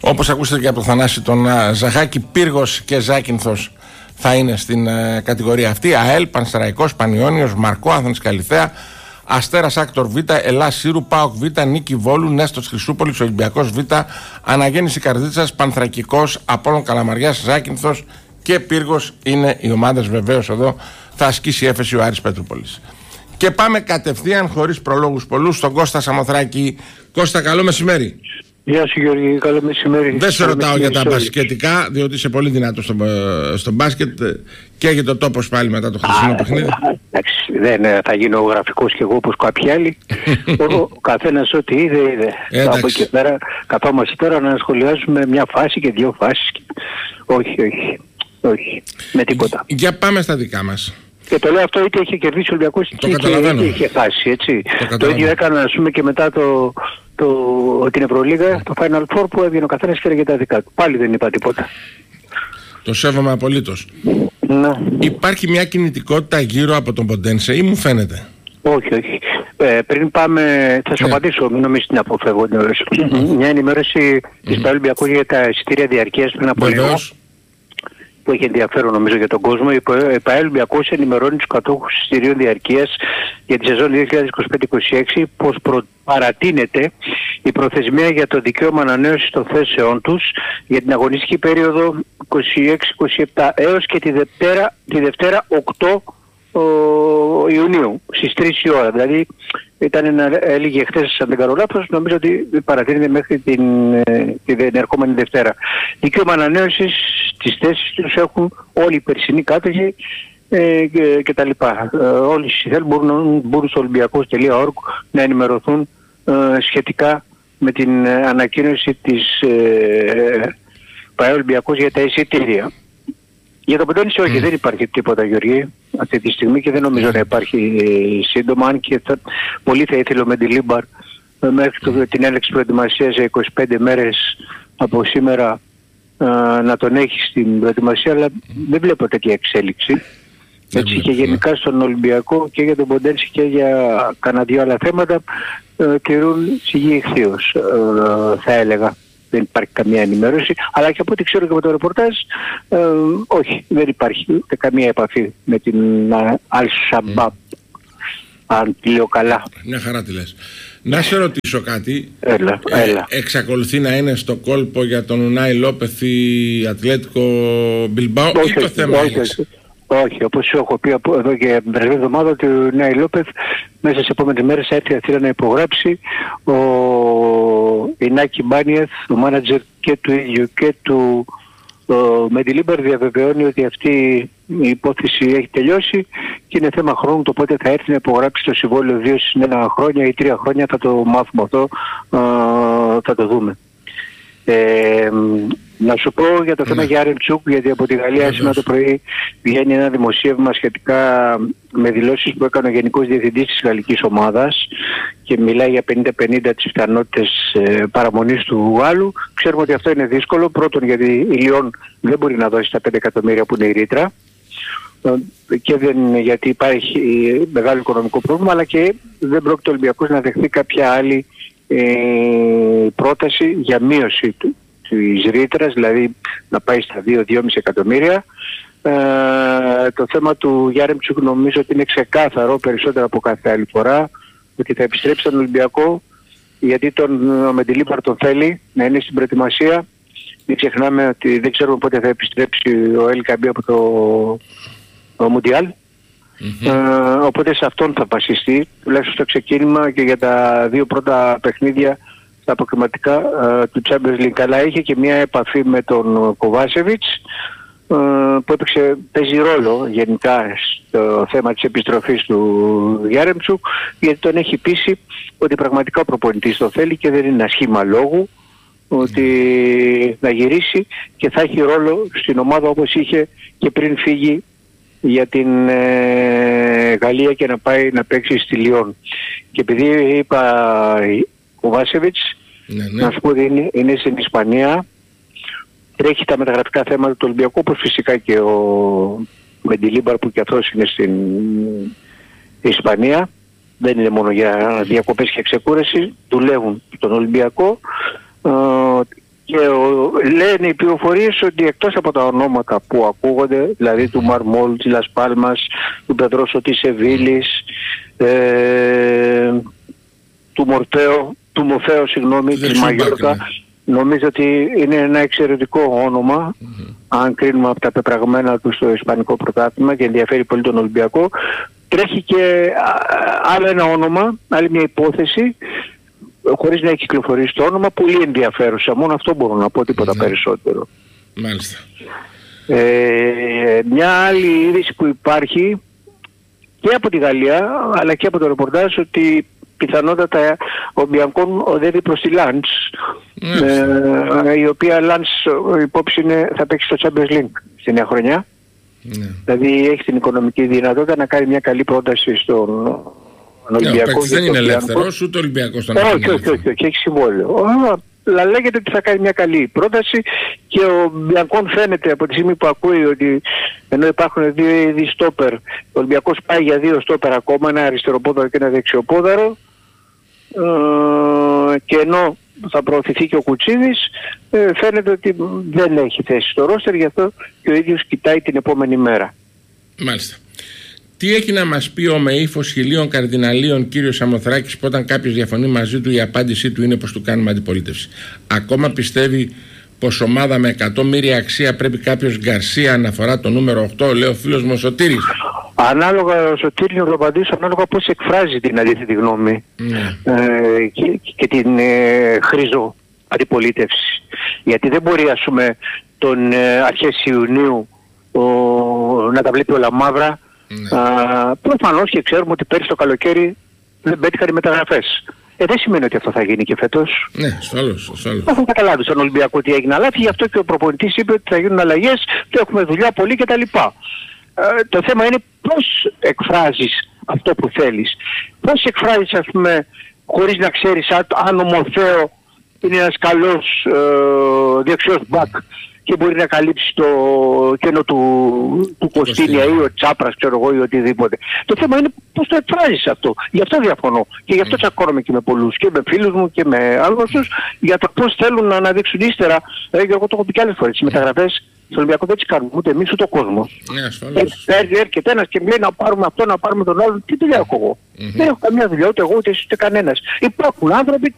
Όπως ακούσατε και από τον Θανάση τον Ζαχάκη, Πύργος και Ζάκυνθος θα είναι στην κατηγορία αυτή. ΑΕΛ, Πανσεραϊκός, Πανιώνιος, Μαρκό, Άθωνης Καλιθέα, Αστέρας Άκτορ Β, Ελλάς Σύρου, ΠΑΟΚ Β, Νίκη Βόλου, Νέστος Χρυσούπολης, Ολυμπιακός Β, Αναγέννηση Καρδίτσας, Πανθρακικός, Απόλλων Καλαμαριάς, Ζάκυνθος και Πύργος είναι οι ομάδες. Βεβαίως εδώ θα ασκήσει έφεση ο Άρης Πετρούπολης. Και πάμε κατευθείαν, χωρίς προλόγους πολλούς, στον Κώστα Σαμοθράκη. Κώστα, καλό μεσημέρι. Γεια σου Γιώργη, καλό μεσημέρι. Δεν σε ρωτάω για τα μπασκετικά, διότι είσαι πολύ δυνατός στο μπάσκετ και έχει το τόπος πάλι μετά το χθεσινό παιχνίδι. Εντάξει, δεν θα γίνω γραφικός κι εγώ όπως κάποιοι άλλοι. Ο καθένας ό,τι είδε. Από εκεί πέρα καθόμαστε τώρα να σχολιάζουμε μια φάση και δύο φάσεις. Όχι, με τίποτα. Για πάμε στα δικά μας. Και το λέω αυτό, είτε είχε κερδίσει ο Ολυμπιακός είτε είχε χάσει, έτσι. Το ίδιο έκανα, ας πούμε, και μετά την Ευρωλίγα, το Final Four, που έβγαινε ο καθένας και έλεγε τα δικά του. Πάλι δεν είπα τίποτα. Το σέβομαι απολύτως. Ναι. Υπάρχει μια κινητικότητα γύρω από τον Ποντένσε ή μου φαίνεται? Όχι. Πριν πάμε, θα σου απαντήσω, μην νομίζεις την αποφεύγω. Μια ενημέρωση της Ολυμπιακού για τα εισιτήρια διαρκείας πριν από λίγο, που έχει ενδιαφέρον νομίζω για τον κόσμο. Η ΠΑΕ Ολυμπιακός ενημερώνει τους κατόχους εισιτηρίων διαρκείας για τη σεζόν 2025-26 πως παρατείνεται η προθεσμία για το δικαίωμα ανανέωσης των θέσεών τους για την αγωνιστική περίοδο 26-27 έως και τη Δευτέρα 8 Ιουνίου στις 3 η ώρα. Δηλαδή έλεγε χθες, αν δεν κάνω λάθος, νομίζω ότι παρατείνεται μέχρι την ερχόμενη Δευτέρα. Δικαίωμα ανανέωσης τις θέσεις τους έχουν όλοι οι περσινοί κάτοχοι και τα λοιπά. Όλοι οι θέλουν μπορούν στο olympiakos.org να ενημερωθούν σχετικά με την ανακοίνωση της ΠΑΕ Ολυμπιακός για τα εισιτήρια. Για το Ποντένσε όχι, δεν υπάρχει τίποτα, Γεωργή, αυτή τη στιγμή, και δεν νομίζω να υπάρχει σύντομα, αν και πολύ θα ήθελε ο Μεντιλίμπαρ μέχρι την έλεξη προετοιμασία σε 25 μέρες από σήμερα να τον έχει στην προετοιμασία, αλλά δεν βλέπω τέτοια εξέλιξη. Έτσι, και γενικά στον Ολυμπιακό και για τον Ποντένσε και για κανένα δύο άλλα θέματα τηρούν σιγή ηχθείως, θα έλεγα. Δεν υπάρχει καμία ενημέρωση, αλλά και από ό,τι ξέρω και από το ρεπορτάζ, όχι, δεν υπάρχει ούτε καμία επαφή με την Al-Shabaab, αν τη λέω καλά. Μια χαρά τη λες. Να σε ρωτήσω κάτι. Έλα. Εξακολουθεί να είναι στο κόλπο για τον Ουνάι Λόπεθ η Ατλέτικο Μπιλμπάο ή το θέμα έλεξε? Όχι, όπως σου έχω πει εδώ και την περασμένη εβδομάδα, ότι ο Νάι Λόπεθ μέσα σε επόμενες μέρες θα έρθει Αθήνα να υπογράψει. Ο Ινάκη Μπάνιεθ, ο μάνατζερ και του ίδιου και του Μεντιλίμπαρ, διαβεβαιώνει ότι αυτή η υπόθεση έχει τελειώσει και είναι θέμα χρόνου το πότε θα έρθει να υπογράψει το συμβόλαιο 2 συν 1 χρόνια ή 3 χρόνια. Θα το μάθουμε αυτό, θα το δούμε. Να σου πω για το θέμα Γιάρεμτσουκ, γιατί από τη Γαλλία σήμερα το πρωί βγαίνει ένα δημοσίευμα σχετικά με δηλώσεις που έκανε ο Γενικός Διευθυντής της Γαλλικής Ομάδας και μιλάει για 50-50 τις πιθανότητες παραμονής του Γάλλου. Ξέρουμε ότι αυτό είναι δύσκολο. Πρώτον, γιατί η Λιόν δεν μπορεί να δώσει τα 5 εκατομμύρια που είναι η ρήτρα, και γιατί υπάρχει μεγάλο οικονομικό πρόβλημα, αλλά και δεν πρόκειται ο Ολυμπιακός να δεχθεί κάποια άλλη πρόταση για μείωση της ρήτρας, δηλαδή να πάει στα 2-2,5 εκατομμύρια. Το θέμα του Γιάρεμτσουκ νομίζω ότι είναι ξεκάθαρο περισσότερο από κάθε άλλη φορά, ότι θα επιστρέψει στον Ολυμπιακό, γιατί ο Μεντιλίμπαρ τον θέλει να είναι στην προετοιμασία. Μην ξεχνάμε ότι δεν ξέρουμε πότε θα επιστρέψει ο Ελ Καμπή από το Μουντιάλ. Οπότε σε αυτόν θα βασιστεί, τουλάχιστον στο ξεκίνημα και για τα 2 πρώτα παιχνίδια στα αποκριματικά του Champions League. Αλλά είχε και μια επαφή με τον Κοβάσεβιτς, που παίζει ρόλο γενικά στο θέμα της επιστροφής του Γιάρεμτσουκ, γιατί τον έχει πείσει ότι πραγματικά ο προπονητής το θέλει και δεν είναι ένα σχήμα λόγου, ότι να γυρίσει και θα έχει ρόλο στην ομάδα όπως είχε και πριν φύγει για την Γαλλία και να πάει να παίξει στη Λιόν. Και επειδή είπα ο Βάσεβιτς, να σου πω ότι είναι στην Ισπανία, τρέχει τα μεταγραφικά θέματα του Ολυμπιακού, όπως φυσικά και ο Μεντιλίμπαρ που και αυτός είναι στην Ισπανία. Δεν είναι μόνο για διακοπές και ξεκούραση, δουλεύουν τον Ολυμπιακό, και λένε οι πληροφορίες ότι εκτός από τα ονόματα που ακούγονται, δηλαδή του Μαρμόλ, της Λας Πάλμας, του Πεδρόσο της Σεβίλης, του Μορφέο, της Μαγιόρκα, νομίζω ότι είναι ένα εξαιρετικό όνομα, αν κρίνουμε από τα πεπραγμένα του στο Ισπανικό πρωτάθλημα, και ενδιαφέρει πολύ τον Ολυμπιακό. Τρέχει και άλλο ένα όνομα, άλλη μια υπόθεση, χωρίς να έχει κυκλοφορήσει το όνομα, πολύ ενδιαφέρουσα. Μόνο αυτό μπορώ να πω, τίποτα περισσότερο. Μάλιστα. Μια άλλη είδηση που υπάρχει και από τη Γαλλία αλλά και από το ρεπορτάζ, ότι πιθανότατα ο Μπιανκόν οδεύει προς τη Λαντς, η οποία Λαντς υπόψη θα παίξει στο Champions League στη νέα χρονιά. Δηλαδή έχει την οικονομική δυνατότητα να κάνει μια καλή πρόταση στον Ολυμπιακό. Ο δεν είναι ελεύθερος, ούτε ο Ολυμπιακός τον έχει. Όχι, έχει συμβόλαιο. Αλλά λέγεται ότι θα κάνει μια καλή πρόταση, και ο Μπιανκόν φαίνεται από τη στιγμή που ακούει ότι ενώ υπάρχουν δύο είδη στόπερ, ο Ολυμπιακός πάει για δύο στόπερ ακόμα, ένα αριστεροπόδαρο και ένα δεξιοπόδαρο, και ενώ θα προωθηθεί και ο Κουτσίδης, φαίνεται ότι δεν έχει θέση στο ρόστερ, γι' αυτό και ο ίδιος κοιτάει την επόμενη μέρα. Μάλιστα. Τι έχει να μας πει ο με ύφος χιλίων καρδιναλίων κύριος Σαμοθράκης, που όταν κάποιος διαφωνεί μαζί του η απάντησή του είναι πως του κάνουμε αντιπολίτευση? Ακόμα πιστεύει πως ομάδα με 100 μοίρια αξία πρέπει κάποιος Γκαρσία να αφορά το νούμερο 8, λέει ο φίλος μου ο Σωτήρης? Ανάλογα, Σωτήρη, να το απαντήσω, ανάλογα πώς εκφράζει την αντίθετη γνώμη και την χρήζω αντιπολίτευση. Γιατί δεν μπορεί, ας πούμε, τον αρχές Ιουνίου να τα βλέπει όλα μαύρα. Προφανώς και ξέρουμε ότι πέρυσι το καλοκαίρι δεν πέτυχαν οι μεταγραφές. Δεν σημαίνει ότι αυτό θα γίνει και φέτος. Ναι, ασφαλώς. Αυτό καταλάβει στον Ολυμπιακό ότι έγιναν λάθη, γι' αυτό και ο προπονητής είπε ότι θα γίνουν αλλαγές, ότι έχουμε δουλειά πολύ κτλ. Το θέμα είναι πώς εκφράζεις αυτό που θέλεις. Πώς εκφράζεις, ας πούμε, χωρίς να ξέρεις αν ο Μορφέο είναι ένας καλός δεξιός μπακ και μπορεί να καλύψει το κενό του Κωστίνια ή ο Τσάπρας, ξέρω εγώ, ή οτιδήποτε. Το θέμα είναι πώς το εκφράζεις αυτό. Γι' αυτό διαφωνώ. Και γι' αυτό τσακώνομαι και με πολλούς, και με φίλους μου και με άγνωστους, για το πώς θέλουν να αναδείξουν ύστερα. Εγώ το έχω πει και άλλες φορές. Οι μεταγραφές στον Ολυμπιακό δεν τις κάνουμε ούτε εμείς ούτε ο κόσμος. Έρχεται ένας και μου λέει να πάρουμε αυτό, να πάρουμε τον άλλο. Τι δουλειά έχω εγώ? Δεν έχω καμία δουλειά, ούτε εγώ ούτε εσείς ούτε κανένας. Υπάρχουν άνθρωποι